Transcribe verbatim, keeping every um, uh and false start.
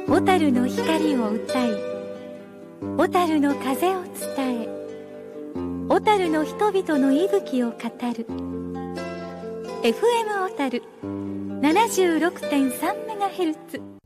小樽の光を歌い、小樽の風を伝え、小樽の人々の息吹を語る エフエム 小樽 ななじゅうろくてんさんメガヘルツ